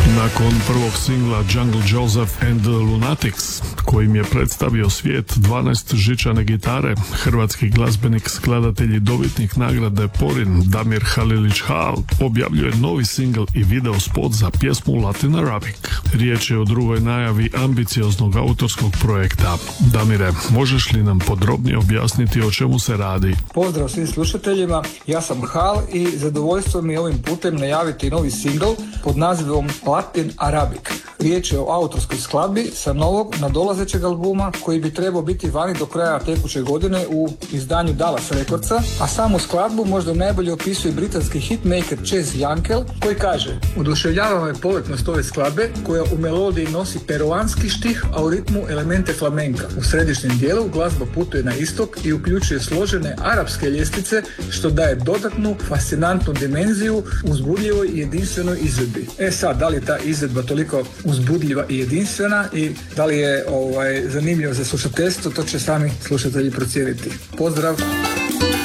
Nakon prvog singla Jungle Joseph and the Lunatics, kojim je predstavio svijet 12 žičane gitare, hrvatski glazbenik, skladatelj i dobitnik nagrade Porin Damir Halilić-Hal objavljuje novi singl i video spot za pjesmu Latin Arabic. Riječ je o drugoj najavi ambicioznog autorskog projekta. Damire, možeš li nam podrobnije objasniti o čemu se radi? Pozdrav svim slušateljima, ja sam Hal i zadovoljstvo mi je ovim putem najaviti novi singl pod nazivom Latin Arabic. Riječ je o autorskoj skladbi sa novog nadolazećeg albuma koji bi trebao biti vani do kraja tekuće godine u izdanju Dallas Recordsa, a samu skladbu možda najbolje opisuje britanski hitmaker Chess Jankel koji kaže: oduševljava me poletnost ove skladbe koja u melodiji nosi peruanski štih, a u ritmu elemente flamenka. U središnjem dijelu glazba putuje na istok i uključuje složene arapske ljestvice što daje dodatnu fascinantnu dimenziju uzbudljivoj i jedinstvenoj izvedbi. Sad, da li je ta izvedba toliko uzbudljiva i jedinstvena i da li je zanimljivo za slušateljstvo, to će sami slušatelji procijeniti. Pozdrav!